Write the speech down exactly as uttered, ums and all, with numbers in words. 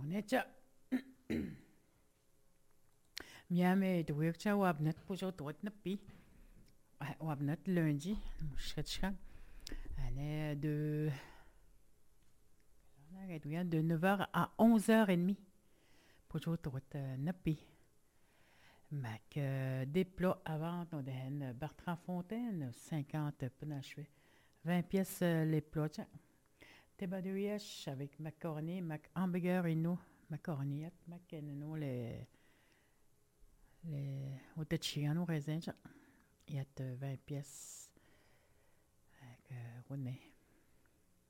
On est déjà. Miami de Wiltshire Wabnet pour toi de Napi. Wabnet lundi. Je Allez de. De neuf heures à onze heures trente pour toi de Napi. Mac déploie avant on a Bertrand Fontaine cinquante penachoué vingt pièces les plots. Tebadouyesh avec macaroni, mac hamburger et nous macaroni, mac et nous les les otechigano raisin. Il y a vingt pièces avec René.